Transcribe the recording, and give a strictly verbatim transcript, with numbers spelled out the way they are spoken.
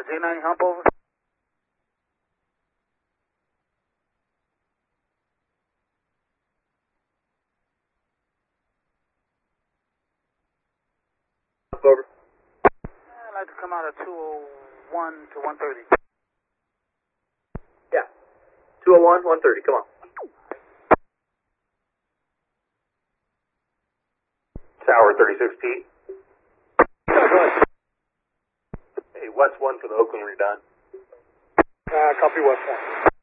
J nine hump over. Over. I'd like to come out at two oh one to one thirty. Yeah. two oh one, one thirty, come on. Tower thirty-six P. Hey, West one for the Oakland redone. Uh, copy West one.